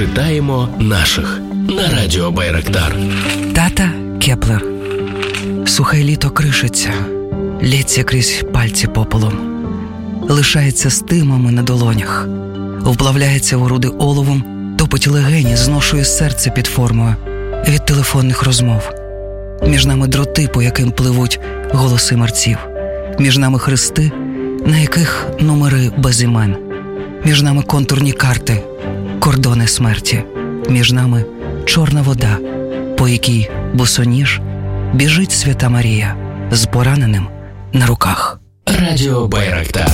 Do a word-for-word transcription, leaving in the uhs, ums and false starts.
Читаємо наших на Радіо Байрактар. Тата Кеплер. Сухе літо кришиться, лється крізь пальці попелом, лишається стимами на долонях, вплавляється в груди оловом, топить легені, зношує серце під формою від телефонних розмов. Між нами дроти, по яким пливуть голоси мерців. Між нами хрести, на яких номери без імен. Між нами контурні карти, кордони смерті. Між нами чорна вода, по якій босоніж біжить свята Марія з пораненим на руках. Радіо Байрактар.